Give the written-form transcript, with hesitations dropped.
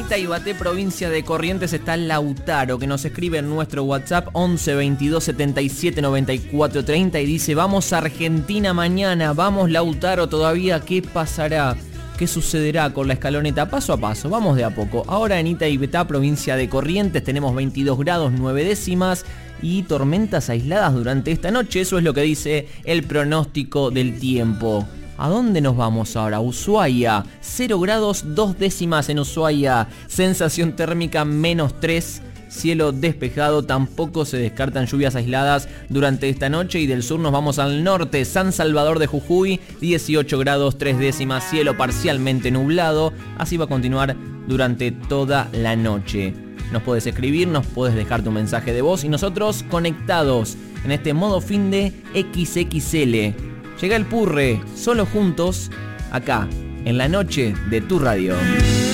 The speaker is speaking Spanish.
Itaibaté, provincia de Corrientes, está Lautaro, que nos escribe en nuestro WhatsApp 11 22 77 94 30 y dice: vamos a Argentina mañana, vamos Lautaro todavía, ¿qué pasará? ¿Qué sucederá con la escaloneta? Paso a paso, vamos de a poco. Ahora en Itaibatá, provincia de Corrientes, tenemos 22 grados 9 décimas y tormentas aisladas durante esta noche. Eso es lo que dice el pronóstico del tiempo. ¿A dónde nos vamos ahora? Ushuaia, 0 grados 2 décimas en Ushuaia, sensación térmica -3, cielo despejado, tampoco se descartan lluvias aisladas durante esta noche. Y del sur nos vamos al norte, San Salvador de Jujuy, 18 grados 3 décimas, cielo parcialmente nublado. Así va a continuar durante toda la noche. Nos puedes escribir, nos puedes dejar tu mensaje de voz y nosotros conectados en este modo fin de XXL. Llega el Purre, solo juntos, acá, en la noche de tu radio.